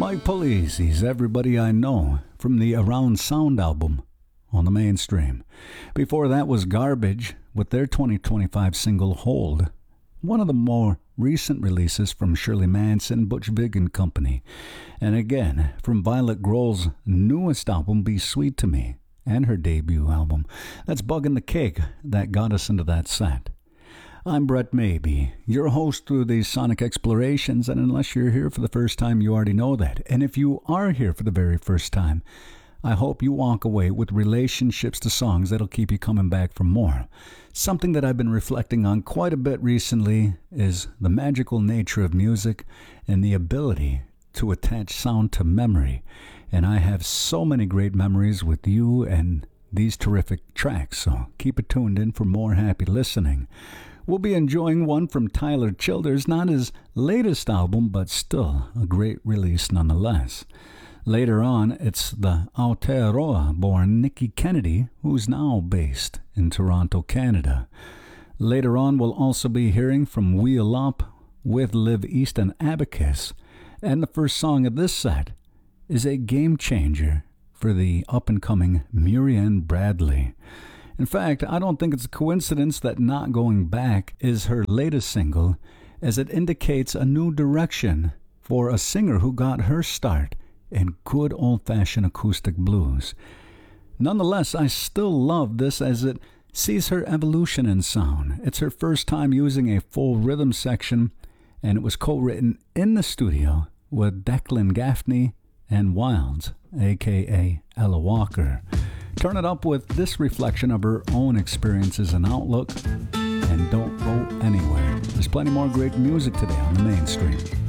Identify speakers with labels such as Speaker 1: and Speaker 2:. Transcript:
Speaker 1: Mike Polizzi's Everybody I Know from the Around Sound album on the Mainstream. Before that was Garbage with their 2025 single Hold, one of the more recent releases from Shirley Manson, Butch Vig and Company. And again, from Violet Grohl's newest album, Be Sweet to Me, and her debut album. That's Buggin' the Cake that got us into that set. I'm Brett Maybe, your host through these sonic explorations, and unless you're here for the first time, you already know that. And if you are here for the very first time, I hope you walk away with relationships to songs that'll keep you coming back for more. Something that I've been reflecting on quite a bit recently is the magical nature of music and the ability to attach sound to memory. And I have so many great memories with you and these terrific tracks, so keep it tuned in for more happy listening. We'll be enjoying one from Tyler Childers, not his latest album, but still a great release nonetheless. Later on, it's the Aotearoa-born Nikki Kennedy, who's now based in Toronto, Canada. Later on, we'll also be hearing from Wheel Up with Liv East and Abacus. And the first song of this set is a game changer for the up-and-coming Murianne Bradley. In fact, I don't think it's a coincidence that Not Going Back is her latest single, as it indicates a new direction for a singer who got her start in good old-fashioned acoustic blues. Nonetheless, I still love this as it sees her evolution in sound. It's her first time using a full rhythm section, and it was co-written in the studio with Declan Gaffney and Wilds, a.k.a. Ella Walker. Turn it up with this reflection of her own experiences and outlook, and don't go anywhere. There's plenty more great music today on the Mainstream.